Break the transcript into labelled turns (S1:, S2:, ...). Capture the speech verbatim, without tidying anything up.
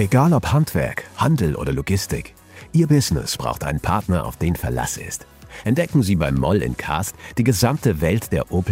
S1: Egal ob Handwerk, Handel oder Logistik, Ihr Business braucht einen Partner, auf den Verlass ist. Entdecken Sie beim Moll in Cast die gesamte Welt der Opel